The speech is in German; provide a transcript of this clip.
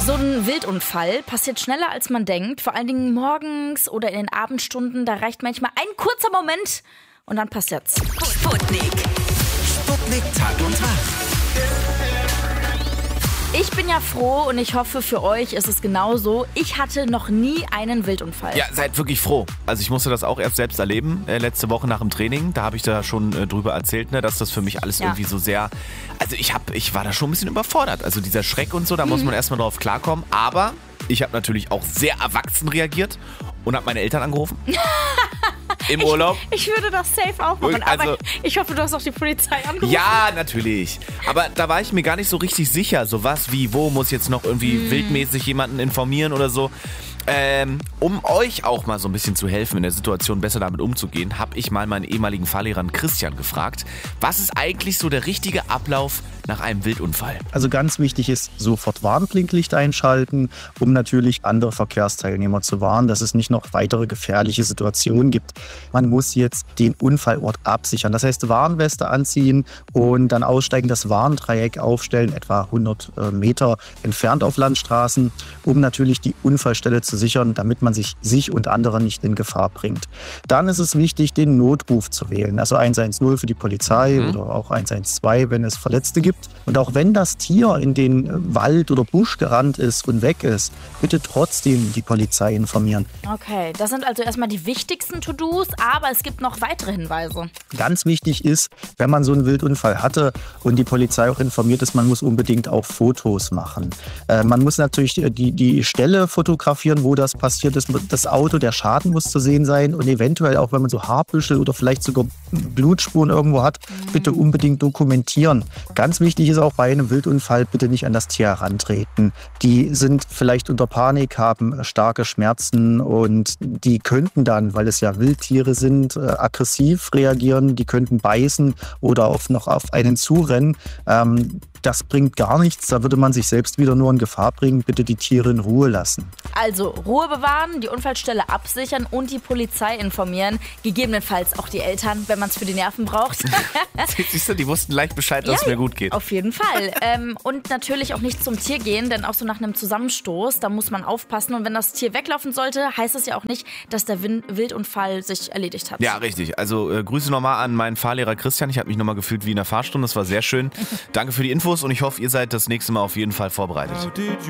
So ein Wildunfall passiert schneller, als man denkt. Vor allen Dingen morgens oder in den Abendstunden. Da reicht manchmal ein kurzer Moment und dann passiert's. Sputnik Tag und Nacht. Ich bin ja froh und ich hoffe, für euch ist es genauso. Ich hatte noch nie einen Wildunfall. Ja, seid wirklich froh. Also ich musste das auch erst selbst erleben, letzte Woche nach dem Training. Da habe ich da schon drüber erzählt, ne, dass das für mich alles irgendwie so sehr... Also ich war da schon ein bisschen überfordert. Also dieser Schreck und so, da muss man erstmal drauf klarkommen. Aber ich habe natürlich auch sehr erwachsen reagiert und habe meine Eltern angerufen. Im Urlaub. Ich würde das safe auch machen, aber ich hoffe, du hast auch die Polizei angerufen. Ja, natürlich. Aber da war ich mir gar nicht so richtig sicher. So was wie, wo muss jetzt noch irgendwie wildmäßig jemanden informieren oder so. Um euch auch mal so ein bisschen zu helfen, in der Situation besser damit umzugehen, habe ich mal meinen ehemaligen Fahrlehrer Christian gefragt, was ist eigentlich so der richtige Ablauf nach einem Wildunfall? Also ganz wichtig ist, sofort Warnblinklicht einschalten, um natürlich andere Verkehrsteilnehmer zu warnen, dass es nicht noch weitere gefährliche Situationen gibt. Man muss jetzt den Unfallort absichern. Das heißt, Warnweste anziehen und dann aussteigen, das Warndreieck aufstellen, etwa 100 Meter entfernt auf Landstraßen, um natürlich die Unfallstelle zu sichern, damit man sich und andere nicht in Gefahr bringt. Dann ist es wichtig, den Notruf zu wählen. Also 110 für die Polizei oder auch 112, wenn es Verletzte gibt. Und auch wenn das Tier in den Wald oder Busch gerannt ist und weg ist, bitte trotzdem die Polizei informieren. Okay, das sind also erstmal die wichtigsten To-Dos, aber es gibt noch weitere Hinweise. Ganz wichtig ist, wenn man so einen Wildunfall hatte und die Polizei auch informiert ist, man muss unbedingt auch Fotos machen. Man muss natürlich die Stelle fotografieren, wo das passiert ist. Das Auto, der Schaden muss zu sehen sein und eventuell auch, wenn man so Haarbüschel oder vielleicht sogar Blutspuren irgendwo hat, bitte unbedingt dokumentieren. Ganz wichtig ist auch bei einem Wildunfall, bitte nicht an das Tier herantreten. Die sind vielleicht unter Panik, haben starke Schmerzen und die könnten dann, weil es ja Wildtiere sind, aggressiv reagieren. Die könnten beißen oder noch auf einen zurennen. Das bringt gar nichts. Da würde man sich selbst wieder nur in Gefahr bringen. Bitte die Tiere in Ruhe lassen. Also Ruhe bewahren, die Unfallstelle absichern und die Polizei informieren. Gegebenenfalls auch die Eltern, wenn man es für die Nerven braucht. Siehst du, die wussten leicht Bescheid, dass es mir gut geht. Auf jeden Fall. Und natürlich auch nicht zum Tier gehen, denn auch so nach einem Zusammenstoß, da muss man aufpassen. Und wenn das Tier weglaufen sollte, heißt es ja auch nicht, dass der Wildunfall sich erledigt hat. Ja, richtig. Also Grüße nochmal an meinen Fahrlehrer Christian. Ich habe mich nochmal gefühlt wie in der Fahrstunde. Das war sehr schön. Danke für die Infos und ich hoffe, ihr seid das nächste Mal auf jeden Fall vorbereitet.